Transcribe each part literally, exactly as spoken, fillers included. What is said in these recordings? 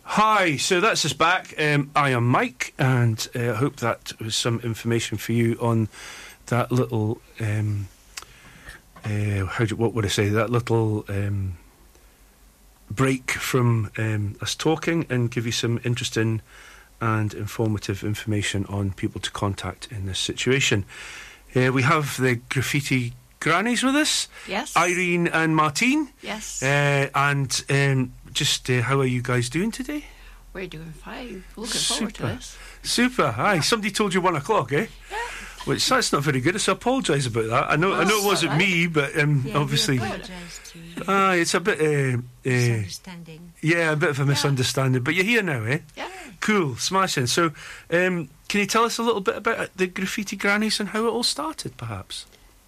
Hi, so that's us back. Um, I am Mike, and uh, I hope that was some information for you on that little. Um, uh, how do, what would I say? That little um, break from um, us talking, and give you some interesting and informative information on people to contact in this situation. Uh, we have the graffiti grannies with us. Yes. Irene and Martine. Yes. Uh, and um, just uh, how are you guys doing today? We're doing fine. Looking Super. forward to this. Super. Aye. Yeah. Somebody told you one o'clock, eh? Yeah. Which that's not very good. So I apologise about that. I know. Well, I know it it's wasn't all right. me, but um, Yeah, obviously. we apologise to you. Ah, it's a bit. Uh, uh, Misunderstanding. yeah, a bit of a misunderstanding. But you're here now, eh? Yeah. Cool, smashing. So, um, can you tell us a little bit about the Graffiti Grannies and how it all started, perhaps?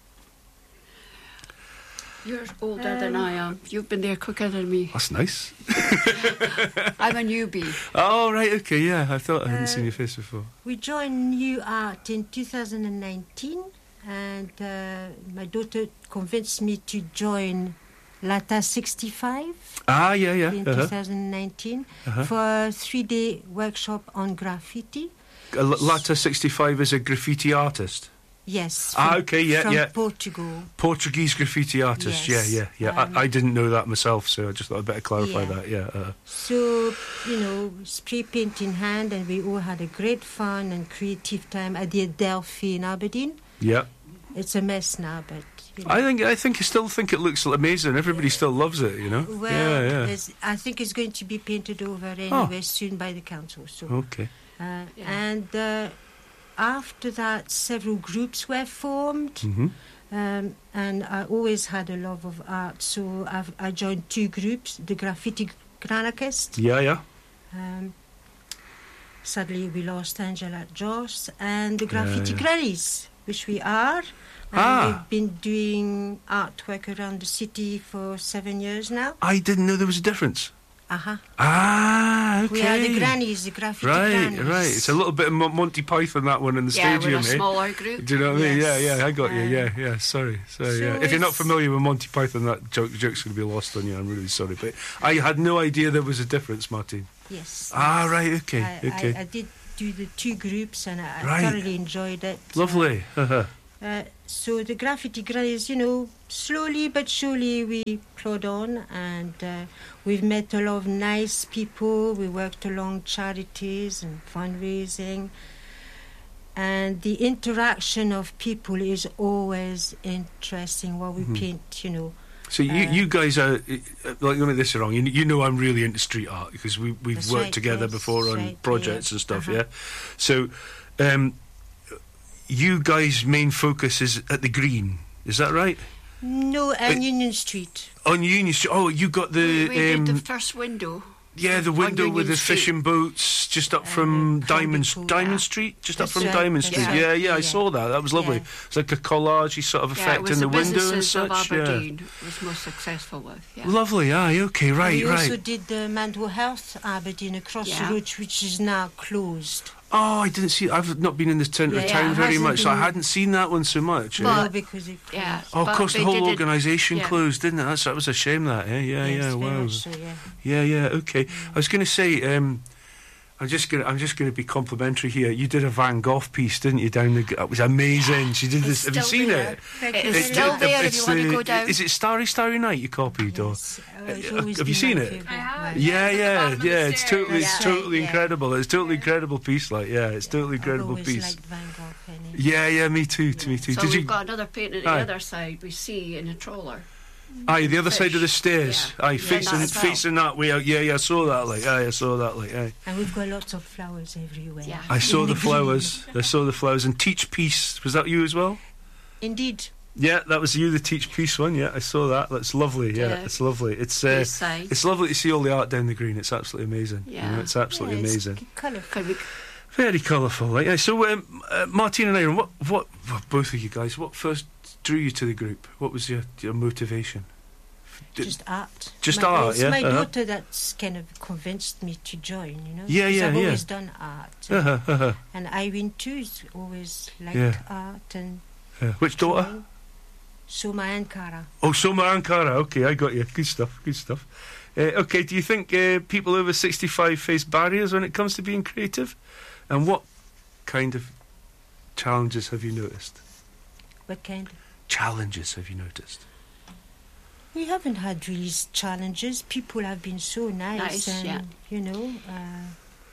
You're older than I am. You've been there quicker than me. That's nice. I'm a newbie. Oh, right, okay, yeah. I thought I hadn't Uh, seen your face before. We joined New Art in two thousand nineteen, and uh, my daughter convinced me to join Lata sixty-five Ah, yeah, yeah. in Uh-huh. twenty nineteen Uh-huh. for a three-day workshop on graffiti. Uh, Lata sixty-five is a graffiti artist. Yes. Ah, from- okay, yeah, from yeah. Portugal. Portuguese graffiti artist, Yes, yeah, yeah, yeah. um, I, I didn't know that myself, so I just thought I'd better clarify Yeah. that, yeah. Uh, So, you know, spray paint in hand, and we all had a great fun and creative time at the Adelphi in Aberdeen. yeah. It's a mess now, but, you know. I think I think I still think it looks amazing. Everybody still loves it, you know. Well, yeah, yeah. there's- I think it's going to be painted over anyway Oh. soon by the council. So, Okay. uh, Yeah. and uh, after that, several groups were formed, hmm um, and I always had a love of art. So I've, I joined two groups: the Graffiti Granarchists. Yeah, yeah. Um, sadly, we lost Angela Joss, and the Graffiti yeah. Grannies, which we are. And Ah. we've been doing artwork around the city for seven years now. I didn't know there was a difference. Uh-huh. Ah, okay. We are the grannies, the graffiti Right, grannies. right. It's a little bit of Mo- Monty Python, that one in the Yeah, stadium, we're a eh? smaller group. Do you know what I mean? Yeah, Yes. yeah, I got you. Um, Yeah, yeah. Sorry, sorry. so yeah. If you're not it's- familiar with Monty Python, that joke, joke's going to be lost on you. I'm really sorry, but I had no idea there was a difference, Martin. Yes. Ah, yes. right. Okay, I, okay. I, I did do the two groups, and I, I Right. thoroughly enjoyed it. Lovely. Uh-huh. Uh, so the graffiti grannies, you know, slowly but surely we plod on, and uh, we've met a lot of nice people. We worked along charities and fundraising, and the interaction of people is always interesting while we Mhm. paint, you know. So you, Uh, you guys are, uh, like, let me this wrong. You, you know I'm really into street art because we we've That's worked right, together yes, before on right, projects yeah. and stuff. Uh-huh. Yeah. So, um, you guys' main focus is at the Green. Is that right? No, and Uh, Union Street. On Union Street. Oh, you got the we we um, did the first window. yeah, the on window with Union the Street. fishing boats just up Uh, from Crombie Diamond Pool, Diamond yeah. Street, just That's up from right, Diamond that's Street. right. Yeah, yeah, I Yeah. saw that. That was lovely. Yeah. It's like a collage sort of Yeah, effect it was in the, the window and businesses of such. Yeah. Aberdeen was most successful with. Yeah. Lovely. Aye. Okay. Right. we also Right. did the mental health Aberdeen across Yeah. the road, which is now closed. Oh, I didn't see. I've not been in this centre of Yeah, town it very hasn't much, so I been- hadn't seen that one so much. eh? Well, because it closed. Yeah. Oh, of but course, the they whole did it- organisation yeah. closed, didn't it? That's, that was a shame, that, eh? Yeah, Yes, yeah, very wow. much so, yeah. Yeah, yeah, okay. I was going to say, um, I'm just going. I'm just going to be complimentary here. You did a Van Gogh piece, didn't you? Down the. It was amazing. She did this. It's Have you still seen there. it? Thank It you is very still much. there if it's you want to the- go down. Is it Starry Starry Night you copied, or? Yes, uh, it's Uh, always have you been seen my it? favourite I have. one. Yeah, At the yeah, bottom of the yeah. It's stairs. totally, it's Yeah. totally Yeah. incredible. It's totally incredible piece, like yeah, it's totally I've incredible always piece. liked Van Gogh, anyway. Yeah, yeah, me too, to me too. So Did we've you? got another paint at the Aye. other side. We see in a trawler. Aye, the other side of the Fish. stairs. Yeah. Aye, Yeah, facing that as well. facing that way. Yeah, yeah, I saw that. Like, aye, I saw that. Like, aye. And we've got lots of flowers everywhere. Yeah. I saw In the the green. flowers. I saw the flowers. And Teach Peace, was that you as well? Indeed. Yeah, that was you, the Teach Peace one. Yeah, I saw that. That's lovely. Yeah, Yeah. it's lovely. It's uh, East side. it's lovely to see all the art down the Green. It's absolutely amazing. You know, Yeah. it's absolutely yeah, amazing. It's colourful. Could we, Very colourful. Like, yeah. So, um, uh, Martine and Aaron, what, what, what, both of you guys, what first drew you to the group? What was your, your motivation? Did- Just art. Just my, art, It's yeah, my uh-huh. daughter that's kind of convinced me to join, you know. Yeah, because yeah, I've yeah. always done art. Uh-huh, uh-huh. And Irene too has always liked Yeah. art and Yeah. Which daughter? drawing. Soma and Kara. Oh, Soma Ankara. Okay, I got you. Good stuff. Good stuff. Uh, okay, do you think uh, people over sixty-five face barriers when it comes to being creative? And what kind of challenges have you noticed? What kind? Challenges have you noticed? We haven't had really challenges. People have been so nice, Nice, and yeah. you know. Uh,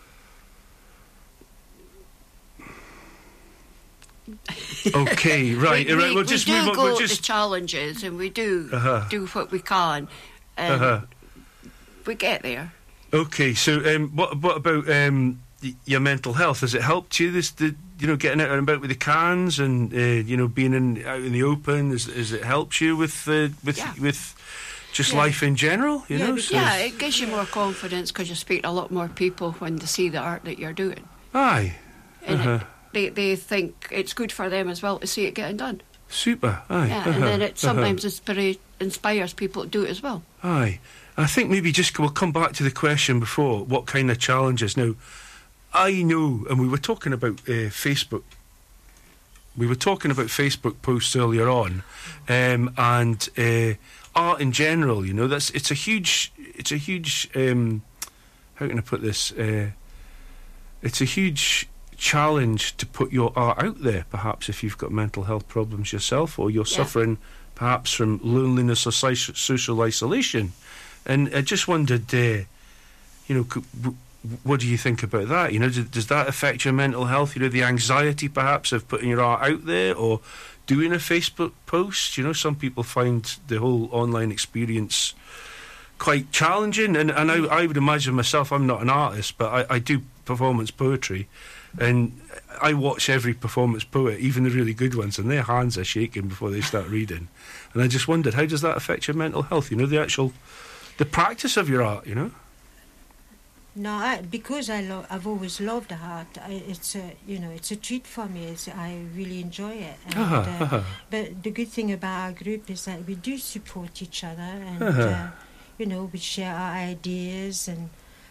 Okay, right, we, right. we, We'll just we do move on. go We'll to just. challenges, and we do Uh-huh. do what we can, and Uh-huh. we get there. Okay, so um, what what about um, y- your mental health? Has it helped you? This, the, you know, getting out and about with the cans and uh, you know being in out in the open. Has, has it helped you with uh, with Yeah. with just Yeah. life in general? You Yeah, know, because- so- Yeah, it gives you more confidence because you speak to a lot more people when they see the art that you're doing, Aye, and Uh-huh. it, they they think it's good for them as well to see it getting done. super. Aye, Yeah, uh-huh, and then it uh-huh. sometimes inspira- inspires people to do it as well. Aye. I think maybe just we'll come back to the question before. What kind of challenges? Now, I know, and we were talking about uh, Facebook. We were talking about Facebook posts earlier on, um, and uh, art in general. You know, that's it's a huge, it's a huge. Um, how can I put this? Uh, it's a huge challenge to put your art out there. Perhaps if you've got mental health problems yourself, or you're Yeah. suffering perhaps from loneliness or si- social isolation. And I just wondered, uh, you know, c- w- what do you think about that? You know, does, does that affect your mental health? You know, the anxiety perhaps of putting your art out there or doing a Facebook post. You know, some people find the whole online experience quite challenging. And, and I, I would imagine myself, I'm not an artist, but I, I do performance poetry. And I watch every performance poet, even the really good ones, and their hands are shaking before they start reading. And I just wondered, how does that affect your mental health? You know, the actual... the practice of your art, you know? No, I, because I lo- I've always loved art. I, it's a you know it's a treat for me. It's, I really enjoy it. And, Uh-huh, uh, uh-huh. But the good thing about our group is that we do support each other, and Uh-huh. uh, you know we share our ideas, and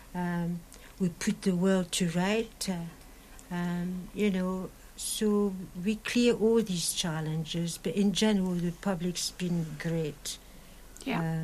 um, we put the world to right. Uh, um, you know, so we clear all these challenges. But in general, the public's been great. Yeah. Uh,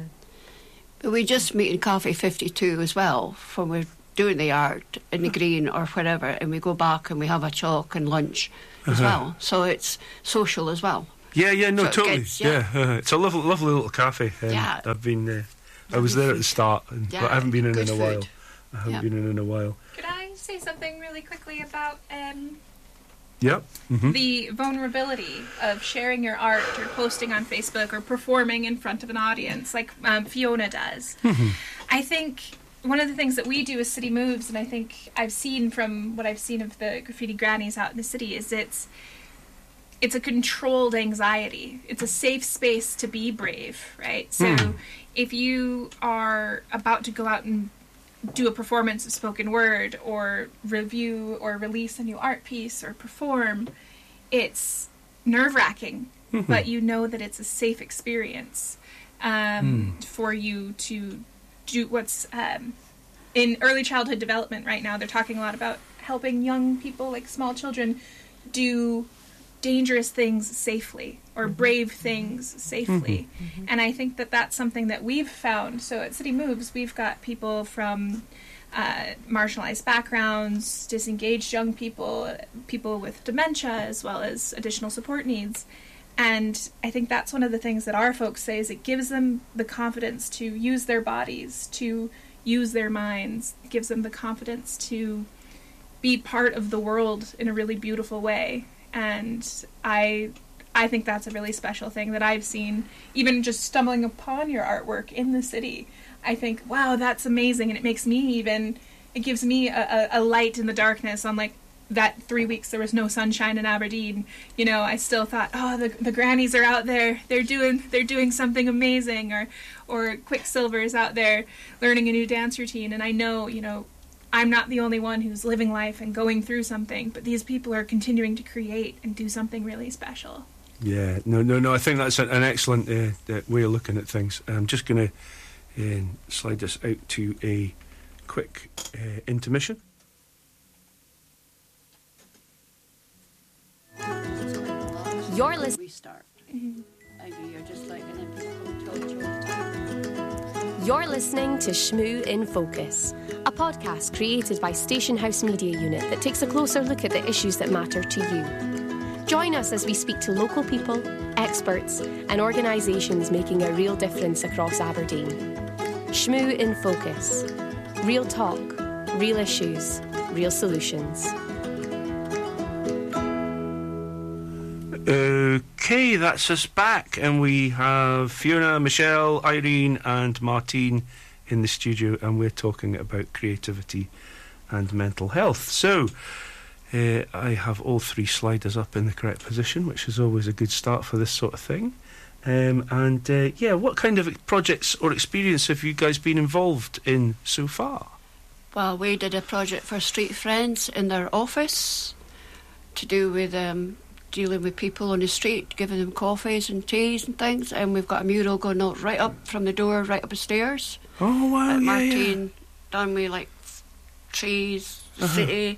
But we just meet in Cafe fifty-two as well when we're doing the art in the green or wherever, and we go back and we have a chalk and lunch as Uh-huh. well. So it's social as well. Yeah, yeah, no, So it totally. gets- yeah, yeah. uh, it's a lovely, lovely little cafe. Um, Yeah. I've been, uh, I was there at the start, and, Yeah, but I haven't been in good in a food. while. I haven't Yeah. been in in a while. Could I say something really quickly about um, Yep. Mm-hmm. the vulnerability of sharing your art or posting on Facebook or performing in front of an audience like um, Fiona does? I think one of the things that we do as City Moves, and I think I've seen from what I've seen of the graffiti grannies out in the city, is it's it's a controlled anxiety. It's a safe space to be brave, right? So Mm. if you are about to go out and do a performance of spoken word or review or release a new art piece or perform, it's nerve-wracking, but you know that it's a safe experience um, for you to do what's um, in early childhood development right now. They're talking a lot about helping young people, like small children, do dangerous things safely or brave things safely. And I think that that's something that we've found. So at City Moves, we've got people from uh, marginalized backgrounds, disengaged young people, people with dementia, as well as additional support needs. And I think that's one of the things that our folks say is it gives them the confidence to use their bodies, to use their minds. It gives them the confidence to be part of the world in a really beautiful way. And I I think that's a really special thing that I've seen, even just stumbling upon your artwork in the city. I think, wow, that's amazing. And it makes me even, it gives me a, a, a light in the darkness on like that three weeks there was no sunshine in Aberdeen. You know, I still thought, oh, the the grannies are out there. They're doing they're doing something amazing. Or or Quicksilver is out there learning a new dance routine. And I know, you know, I'm not the only one who's living life and going through something, but these people are continuing to create and do something really special. Yeah, no, no, no. I think that's an, an excellent uh, uh, way of looking at things. I'm just going to uh, slide this out to a quick uh, intermission. You're listening. Restart. Mm-hmm. You're just like, and then people come to talk to you all the time. You're listening to Shmoo in Focus, a podcast created by Station House Media Unit that takes a closer look at the issues that matter to you. Join us as we speak to local people, experts, and organisations making a real difference across Aberdeen. Shmoo in Focus. Real talk, real issues, real solutions. Okay, that's us back, and we have Fiona, Michelle, Irene, and Martine in the studio, and we're talking about creativity and mental health. So, uh, I have all three sliders up in the correct position, which is always a good start for this sort of thing. Um, and uh, yeah, what kind of projects or experience have you guys been involved in so far? Well, we did a project for Street Friends in their office to do with um, dealing with people on the street, giving them coffees and teas and things. And we've got a mural going out right up from the door, right up the stairs. Oh, wow, At yeah, Martine, yeah. done with like f- trees, Uh-huh. city,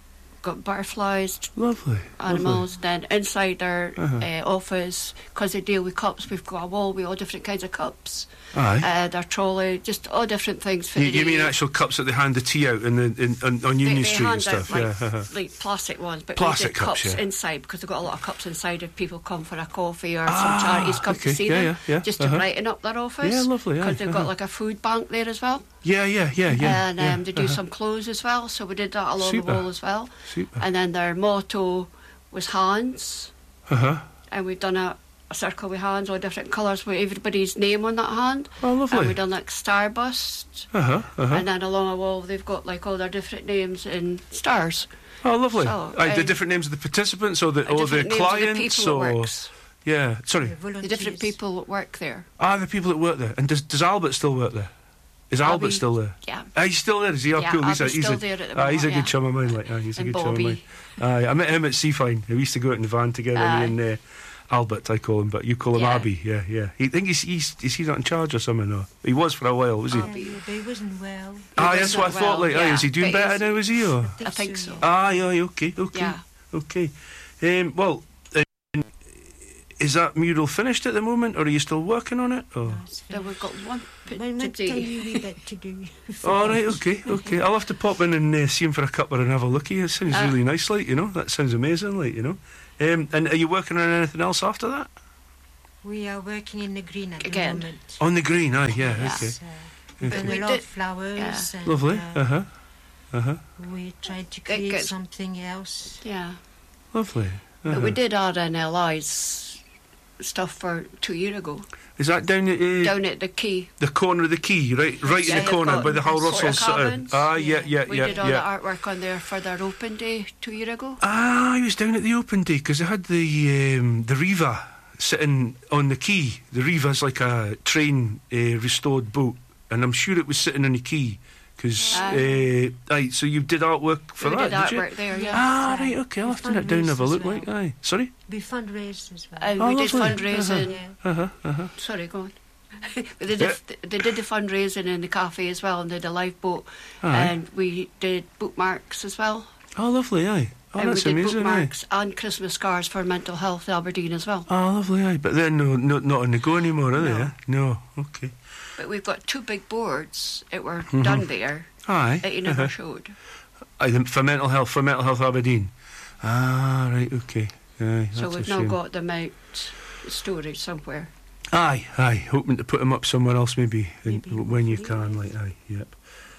got butterflies, Lovely. animals. Then inside their Uh-huh. uh, office, because they deal with cups, we've got a wall with all different kinds of cups. Aye. Uh, their trolley, just all different things for You, the you mean day. actual cups that they hand the tea out in the in, on, on They- Union they Street and hand stuff? out, like, yeah. uh-huh. like plastic ones, but Plastic we did cups, cups yeah. inside because they've got a lot of cups inside if people come for a coffee or Ah, some charities come okay, to see yeah, them, yeah, yeah, just to uh-huh. brighten up their office. Yeah, lovely, yeah, Because they've uh-huh. got like a food bank there as well, Yeah, yeah, yeah, yeah. and um, yeah, they do uh-huh. some clothes as well. So we did that along Super. the wall as well. Super. And then their motto was hands, Uh-huh. and we've done a, a circle with hands, all different colours with everybody's name on that hand. Oh, lovely. And we've done like starburst. Uh-huh, uh-huh. And then along the wall, they've got like all their different names in stars. Oh, lovely. So, Aye, the um, different names of the participants or the, or the different names of clients? the people that or works. Yeah, sorry. The The volunteers. different people that work there. Ah, the people that work there. And does, does Albert still work there? Is Albert Albie, still there? Yeah. Ah, he's still there, is he? Oh, Yeah, cool. He's a, Albie's he's still a, there at the ah, he's a moment, good yeah. chum of mine. Like, ah, he's a And good chum of mine. Bobby. Aye, I met him at Seafine. We used to go out in the van together. Aye. Me and uh, Albert, I call him, but you call him Yeah. Abby. Yeah, yeah. He think he's, he's is he not in charge or something? Or he was for a while, was he? Albie. Yeah, but he wasn't well. Ah, was that's what I not thought. well, Like, aye, yeah, is he doing but better he's- now? Is he? Or I think so. yeah. aye, aye, okay, okay, Yeah. okay. Um, well, uh, is that mural finished at the moment, or are you still working on it? Or? No, it's Then finished. we've got one put When when today. can you leave that to do? All right, okay, okay. I'll have to pop in and uh, see him for a cuppa and have a lookie. It sounds Ah. really nice, like, you know. That sounds amazing, like, you know. Um, and are you working on anything else after that? We are working in the green at Again. the moment. On the green, aye, yeah, Yeah. okay. So, Okay. and We a lot of did- flowers. yeah. And, Lovely, uh, uh-huh, uh-huh. we tried to Good, create good. something else. Yeah. Lovely. But Uh-huh. we did our N L I's stuff for two years ago. Is that down at uh, Down at the quay. the corner of the quay, right right Yeah, in the they've corner got by the Hull the Russell sort of sort of... cabins. Ah, yeah, yeah, We yeah, did all yeah. the artwork on there for their open day two years ago. Ah, I was down at the open day because they had the um, the Riva sitting on the quay. The Riva's like a train uh, restored boat, and I'm sure it was sitting on the quay because. Ah. Uh, aye, so you did artwork for we that, did did you? artwork there, yeah. Ah, Yeah. right, okay. I'll have to We nip down and have a fundraised look. as Like, well. aye, sorry. We fundraised as well. And Oh, we did lovely. fundraising. Yeah. Uh huh. Uh huh. Sorry, go on. they, did the, they did the fundraising in the cafe as well, and did a live boat, Aye. and we did bookmarks as well. Oh, lovely. Aye. Oh, and that's we did amazing. Aye. bookmarks and Christmas cards for mental health Aberdeen as well. Oh, lovely. Aye, but they're no, no, not on the go anymore, are they? No. eh? No. Okay. But we've got two big boards that were Mhm. done there Aye. that you never uh-huh. showed. Aye, then for mental health, for mental health Aberdeen. Ah, right, okay. Aye, So that's a we've now shame. got them out storage somewhere. Aye, aye. Hoping to put them up somewhere else, maybe, in, Maybe, when you hopefully, can. Like, aye, yep.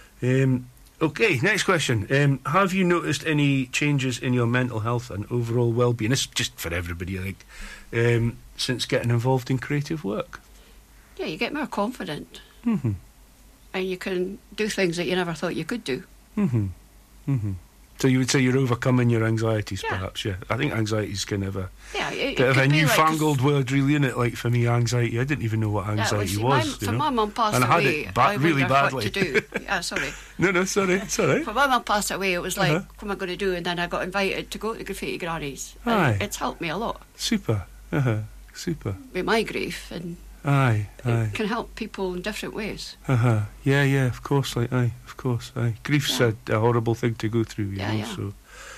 Um, okay, next question. Um, have you noticed any changes in your mental health and overall well-being? This is just for everybody, like, um, since getting involved in creative work. Yeah, you get more confident, Mm-hmm. and you can do things that you never thought you could do. Mm-hmm. Mm-hmm. So you would say you're overcoming your anxieties, Yeah. perhaps? Yeah. I think anxiety is kind of a Yeah, it, bit it of a could be like- newfangled word, really, isn't it? Like for me, anxiety. I didn't even know what Yeah, well, anxiety see, was. my, you for know? my mum passed And I had away, it ba- I really wondered badly. what to do. Yeah, sorry. No, no, sorry, it's all right. For my mum passed away, it was like, Uh-huh. what am I going to do? And then I got invited to go to Graffiti Grannies. And Aye. it's helped me a lot Super. Uh-huh. Super. with my grief, and Aye, aye. it can help people in different ways. Uh-huh. Yeah, yeah, of course, like, aye, of course, aye. Grief's Yeah. a, a horrible thing to go through, you Yeah, know, yeah. so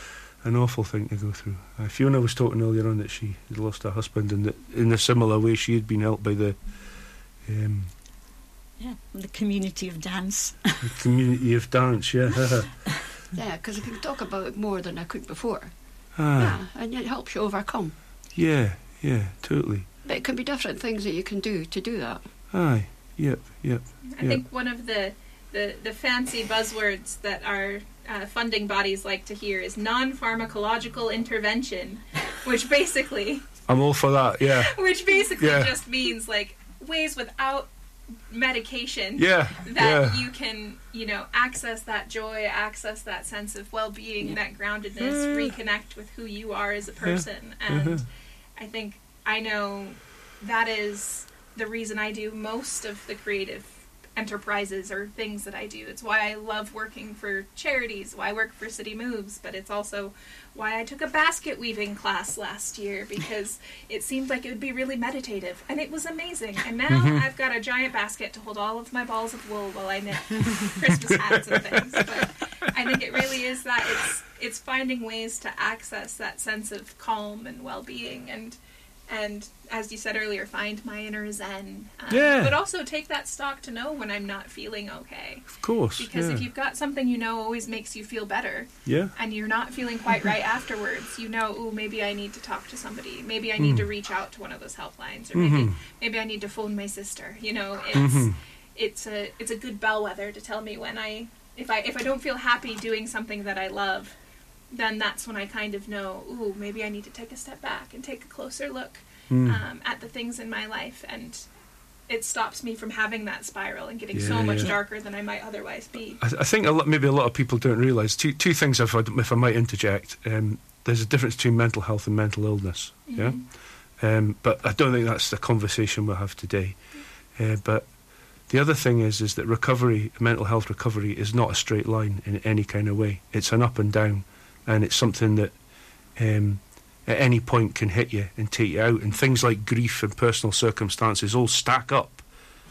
an awful thing to go through. Uh, Fiona was talking earlier on that she had lost her husband, and that in a similar way she had been helped by the um, Yeah, the community of dance. The community of dance, yeah. Yeah, because I can talk about it more than I could before. Ah, Yeah, and it helps you overcome. yeah, yeah, totally. But it can be different things that you can do to do that. Aye, yep, yep. I think one of the, the, the fancy buzzwords that our uh, funding bodies like to hear is non-pharmacological intervention, which basically I'm all for that, yeah. which basically Yeah. just means like ways without medication Yeah, that yeah. you can, you know, access that joy, access that sense of well-being, Yeah. that groundedness, Yeah. reconnect with who you are as a person. And Uh-huh. I think I know that is the reason I do most of the creative enterprises or things that I do. It's why I love working for charities, why I work for City Moves, but it's also why I took a basket weaving class last year, because it seemed like it would be really meditative, and it was amazing. And now Mhm. I've got a giant basket to hold all of my balls of wool while I knit Christmas hats and things. But I think it really is that it's it's finding ways to access that sense of calm and well-being, and and as you said earlier, find my inner zen. Um, Yeah. But also take that stock to know when I'm not feeling okay. Of course, Because yeah. if you've got something you know always makes you feel better, Yeah, and you're not feeling quite right afterwards, you know, ooh, maybe I need to talk to somebody. Maybe I need Mm. to reach out to one of those helplines, or maybe Mhm. maybe I need to phone my sister. You know, it's Mhm. it's a it's a good bellwether to tell me when I if I if I don't feel happy doing something that I love, then that's when I kind of know, ooh, maybe I need to take a step back and take a closer look Mm. um, at the things in my life, and it stops me from having that spiral and getting Yeah, so much yeah. darker than I might otherwise be. I, I think a lot, maybe a lot of people don't realise two two things. If I, if I might interject, um, there's a difference between mental health and mental illness. Yeah, um, but I don't think that's the conversation we'll have today. Uh, but the other thing is, is that recovery, mental health recovery, is not a straight line in any kind of way. It's an up and down, and it's something that um, at any point can hit you and take you out. And things like grief and personal circumstances all stack up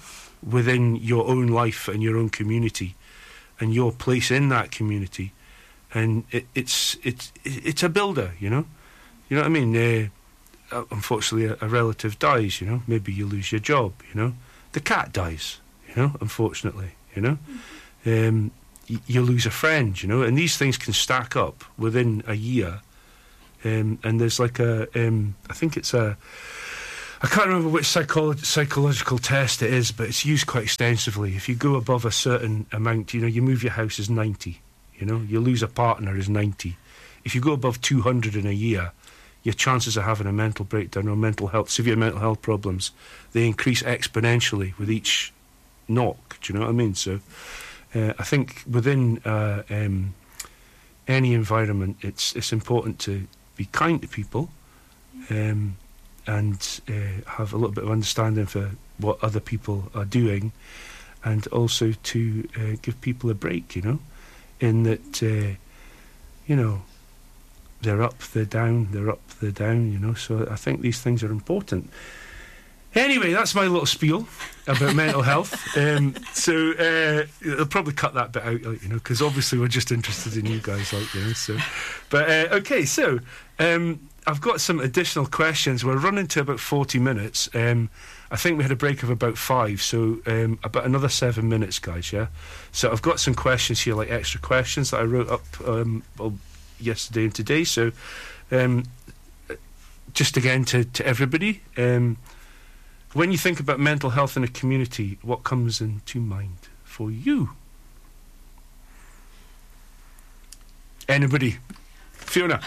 within your own life and your own community and your place in that community. And it, it's it's it's a builder, you know. You know what I mean? Uh, unfortunately, a, a relative dies, you know. Maybe you lose your job, you know. The cat dies, you know, unfortunately, you know. Um, y- you lose a friend, you know. And these things can stack up within a year. Um, and there's like a, um, I think it's a, I can't remember which psycholo- psychological test it is, but it's used quite extensively. If you go above a certain amount, you know, you move your house is ninety, you know, you lose a partner is ninety. If you go above two hundred in a year, your chances of having a mental breakdown or mental health, severe mental health problems, they increase exponentially with each knock. Do you know what I mean? So uh, I think within uh, um, any environment, it's it's important to be kind to people, um, and uh, have a little bit of understanding for what other people are doing, and also to uh, give people a break, you know, in that, uh, you know, they're up, they're down, they're up, they're down, you know, so I think these things are important. Anyway, that's my little spiel about mental health. Um, so uh, I'll probably cut that bit out, like, you know, because obviously we're just interested in you guys, like, you know. So, but uh, okay, so um, I've got some additional questions. We're running to about forty minutes. Um, I think we had a break of about five, so um, about another seven minutes, guys. Yeah. So I've got some questions here, like extra questions that I wrote up um, well, yesterday and today. So, um, just again to to everybody. Um, When you think about mental health in a community, what comes into mind for you? Anybody? Fiona?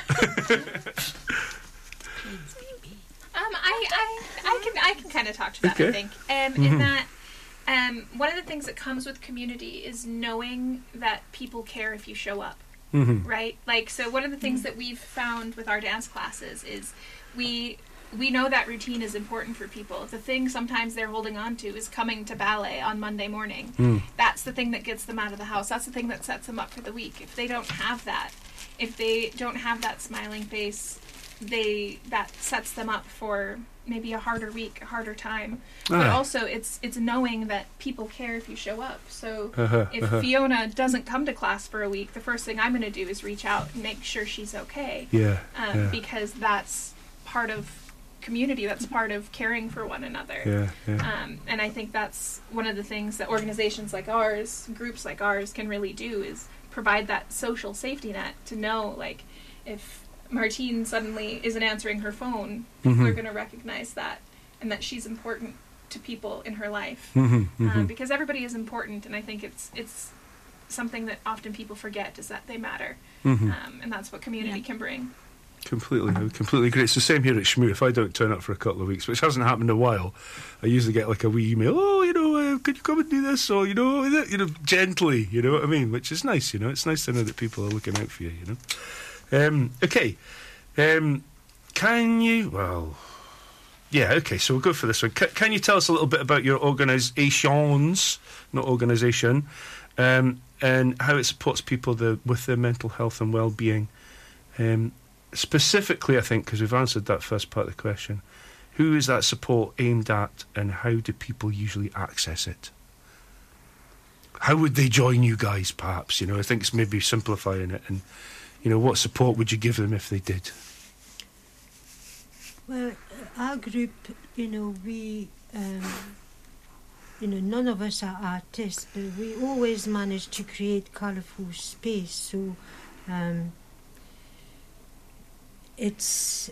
Um, I, I, I can, I can kind of talk to that. Okay. I think, um, Mhm. in that, um, one of the things that comes with community is knowing that people care if you show up, Mm-hmm. right? Like, so one of the things that we've found with our dance classes is we we know that routine is important for people. The thing sometimes they're holding on to is coming to ballet on Monday morning. Mm. That's the thing that gets them out of the house. That's the thing that sets them up for the week. If they don't have that, if they don't have that smiling face, they that sets them up for maybe a harder week, a harder time. But Ah. also, it's it's knowing that people care if you show up. So Uh-huh, if uh-huh. Fiona doesn't come to class for a week, the first thing I'm going to do is reach out and make sure she's okay, Yeah, um, yeah. because that's part of community. That's part of caring for one another. Yeah, yeah. Um, and I think that's one of the things that organizations like ours, groups like ours, can really do, is provide that social safety net to know, like, if Martine suddenly isn't answering her phone, people Mhm. are going to recognize that, and that she's important to people in her life. Mhm, Um, mhm. because everybody is important, and I think it's it's something that often people forget, is that they matter. Mhm. Um, and that's what community Yeah. can bring. Completely, I completely agree. It's the same here at Shmoo. If I don't turn up for a couple of weeks, which hasn't happened in a while, I usually get like a wee email. Oh, you know, uh, could you come and do this? Or you know, you know, gently. You know what I mean? Which is nice. You know, it's nice to know that people are looking out for you. You know. Um, okay. Um, can you? Well, yeah. Okay. So we'll go for this one. C- can you tell us a little bit about your organisations, not organisation, um, and how it supports people the, with their mental health and well-being? Um, Specifically, I think, because we've answered that first part of the question, who is that support aimed at, and how do people usually access it? How would they join you guys, perhaps? You know, I think it's maybe simplifying it, and, you know, what support would you give them if they did? Well, our group, you know, we, um, you know, none of us are artists, but we always manage to create colourful space. So, um, it's,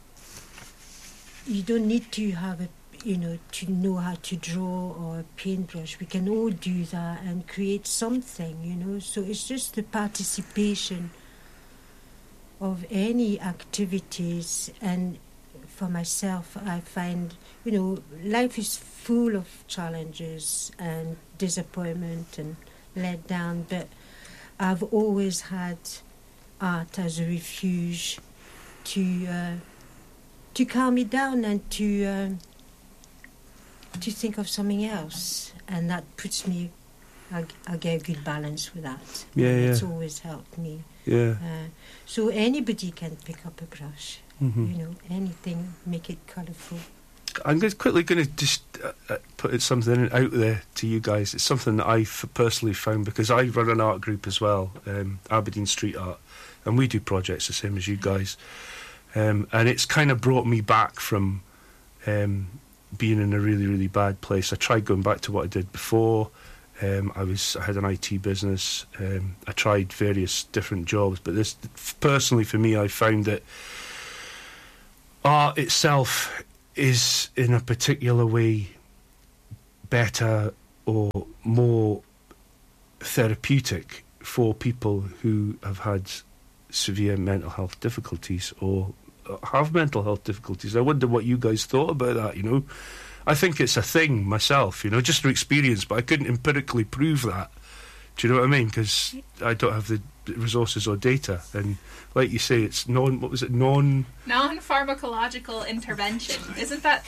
you don't need to have a, you know, to know how to draw or a paintbrush. We can all do that and create something, you know. So it's just the participation of any activities. And for myself, I find, you know, life is full of challenges and disappointment and let down, but I've always had art as a refuge to uh, to calm me down and to um, to think of something else, and that puts me. I, I get a good balance with that. Yeah, and yeah. It's always helped me. Yeah. Uh, so anybody can pick up a brush. Mhm. You know, anything, make it colourful. I'm just quickly going to just uh, uh, put it something out there to you guys. It's something that I've personally found, because I run an art group as well, um, Aberdeen Street Art, and we do projects the same as you guys. Um, and it's kind of brought me back from um, being in a really, really bad place. I tried going back to what I did before. Um, I was I had an I T business. Um, I tried various different jobs, but this, personally for me, I found that art itself is in a particular way better or more therapeutic for people who have had severe mental health difficulties or have mental health difficulties. I wonder what you guys thought about that, you know. I think it's a thing myself, you know, just through experience, but I couldn't empirically prove that. Do you know what I mean? Because I don't have the resources or data. And like you say, it's non, what was it, non... Non-pharmacological intervention. Isn't that...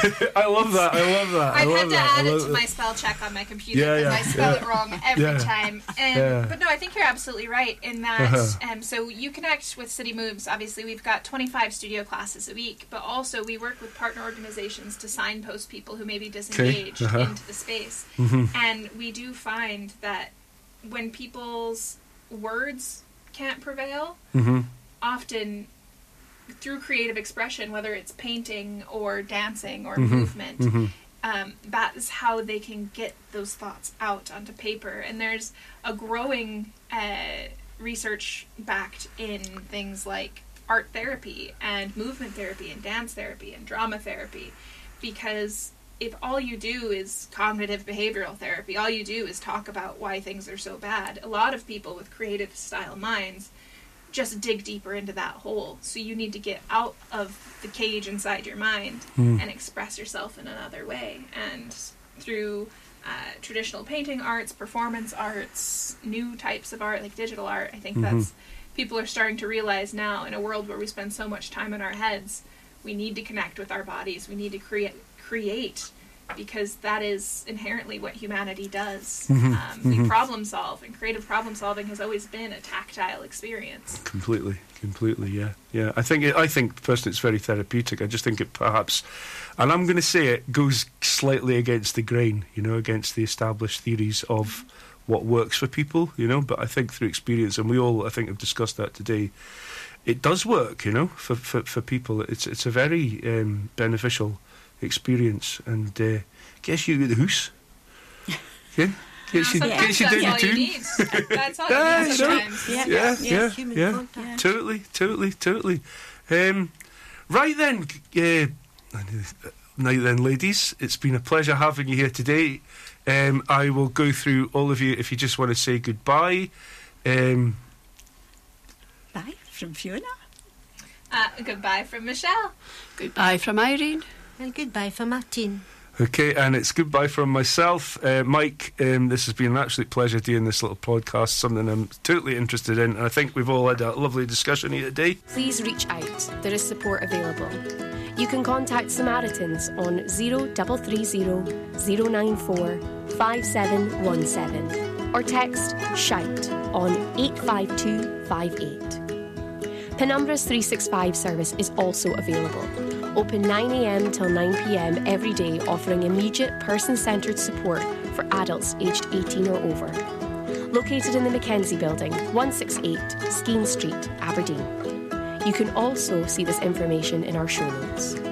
I love that, I love that. I I've love had to that. add I it love to that. my spell check on my computer Yeah, because yeah, I spell yeah. it wrong every Yeah. time. Um, Yeah. But no, I think you're absolutely right in that. Uh-huh. Um, so you connect with City Moves. Obviously, we've got twenty-five studio classes a week, but also we work with partner organizations to signpost people who may be disengaged Uh-huh. into the space. Mhm. And we do find that when people's words can't prevail, Mhm. often through creative expression, whether it's painting or dancing or Mhm. movement, Mhm. um, that is how they can get those thoughts out onto paper. And there's a growing uh, research backed in things like art therapy and movement therapy and dance therapy and drama therapy, because if all you do is cognitive behavioral therapy, all you do is talk about why things are so bad, a lot of people with creative style minds just dig deeper into that hole. So you need to get out of the cage inside your mind Mm. and express yourself in another way. And through uh, traditional painting arts, performance arts, new types of art like digital art, I think Mhm. that's people are starting to realize now, in a world where we spend so much time in our heads, we need to connect with our bodies. We need to create create because that is inherently what humanity does. Mhm. Um, we Mhm. problem solve, and creative problem solving has always been a tactile experience. Completely, completely, yeah, yeah. I think, it, I think personally, it's very therapeutic. I just think it perhaps, and I'm going to say it goes slightly against the grain, you know, against the established theories of what works for people, you know. But I think through experience, and we all, I think, have discussed that today. it does work, you know, for, for, for people. It's it's a very um, beneficial experience, and uh, gets you out of the house. Yeah, gets you, Sometimes gets you that's down your all you tune. need. That's all Yeah, you need you know. sometimes. Yeah, Yeah, yeah, yeah, human yeah. contact. Totally, totally, totally. Um, right then, uh, now then, ladies, it's been a pleasure having you here today. Um, I will go through all of you if you just want to say goodbye. Um, Bye from Fiona. Uh, goodbye from Michelle. Goodbye from Irene. And goodbye for Martin. Okay, and it's goodbye from myself. Uh, Mike, um, this has been an absolute pleasure doing this little podcast, something I'm totally interested in, and I think we've all had a lovely discussion here today. Please reach out. There is support available. You can contact Samaritans on zero three three zero, zero nine four, five seven one seven or text SHOUT on eight five two five eight. Penumbra's three sixty-five service is also available. Open nine a m till nine p m every day, offering immediate person-centred support for adults aged eighteen or over. Located in the Mackenzie Building, one sixty-eight Skene Street, Aberdeen. You can also see this information in our show notes.